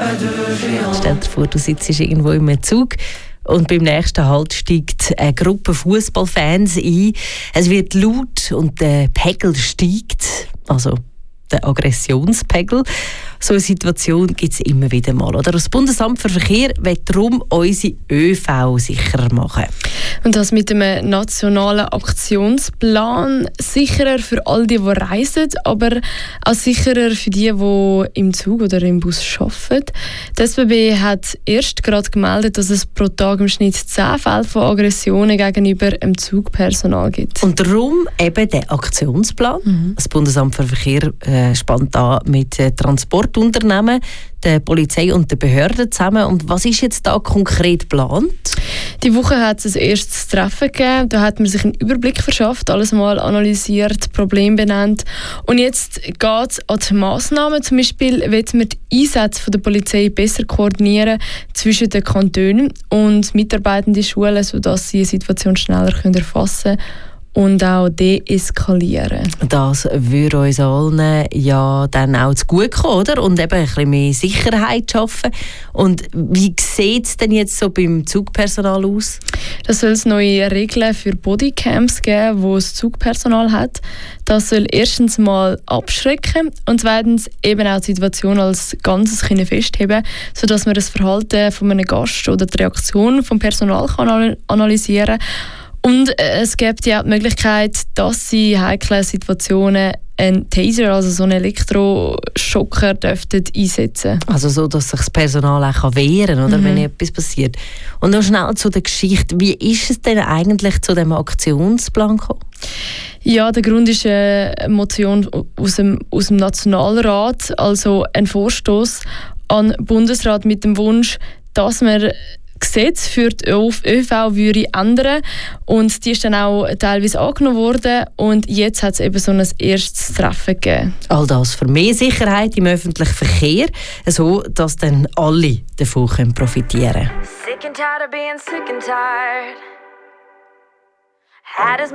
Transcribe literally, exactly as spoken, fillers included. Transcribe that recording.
Stell dir vor, du sitzt irgendwo im Zug und beim nächsten Halt steigt eine Gruppe Fußballfans ein. Es wird laut und der Pegel steigt, also der Aggressionspegel. So eine Situation gibt es immer wieder mal. Oder? Das Bundesamt für Verkehr will darum unsere ÖV sicherer machen. Und das mit einem nationalen Aktionsplan. Sicherer für all die, die reisen, aber auch sicherer für die, die im Zug oder im Bus arbeiten. Die S B B hat erst gerade gemeldet, dass es pro Tag im Schnitt zehn Fälle von Aggressionen gegenüber dem Zugpersonal gibt. Und darum eben der Aktionsplan. Mhm. Das Bundesamt für Verkehr äh, spannt an mit äh, Transportunternehmen, der Polizei und den Behörden zusammen. Und was ist jetzt da konkret geplant? Die Woche hat es ein erstes Treffen gegeben. Da hat man sich einen Überblick verschafft, alles mal analysiert, Problem benannt. Und jetzt geht es an die Massnahmen. Zum Beispiel will man die Einsätze der Polizei besser koordinieren zwischen den Kantonen und mitarbeitende Schulen, sodass sie die Situation schneller erfassen können und auch deeskalieren. Das würde uns allen ja dann auch zu gut kommen, oder? Und eben ein bisschen mehr Sicherheit schaffen. Und wie sieht es denn jetzt so beim Zugpersonal aus? Da soll es neue Regeln für Bodycams geben, die das Zugpersonal hat. Das soll erstens mal abschrecken und zweitens eben auch die Situation als Ganzes festheben, sodass man das Verhalten von einem Gast oder die Reaktion vom Personal kann analysieren kann. Und es gibt ja auch die Möglichkeit, dass sie in heiklen Situationen einen Taser, also so einen Elektroschocker, dürften einsetzen. Also so, dass sich das Personal auch wehren kann, oder, mhm. wenn etwas passiert. Und noch schnell zu der Geschichte. Wie ist es denn eigentlich zu diesem Aktionsplan gekommen? Ja, der Grund ist eine Motion aus dem, aus dem Nationalrat, also ein Vorstoß an den Bundesrat mit dem Wunsch, dass man Gesetz für die ÖV würde ändern, und die ist dann auch teilweise angenommen worden, und jetzt hat es eben so ein erstes Treffen gegeben. All das für mehr Sicherheit im öffentlichen Verkehr, so dass dann alle davon profitieren können. Sick and tired of being sick and tired.